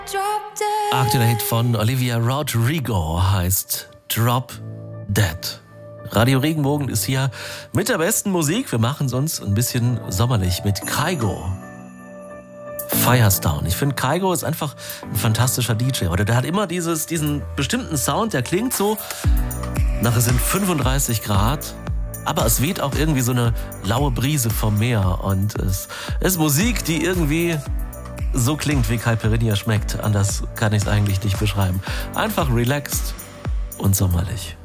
Aktueller Hit von Olivia Rodrigo heißt Drop Dead. Radio Regenbogen ist hier mit der besten Musik. Wir machen es uns ein bisschen sommerlich mit Kygo. Firestone. Ich finde, Kygo ist einfach ein fantastischer DJ. Oder der hat immer diesen bestimmten Sound, der klingt so, nach es sind 35 Grad, aber es weht auch irgendwie so eine laue Brise vom Meer. Und es ist Musik, die irgendwie so klingt, wie Caipirinha schmeckt. Anders kann ich es eigentlich nicht beschreiben. Einfach relaxed und sommerlich.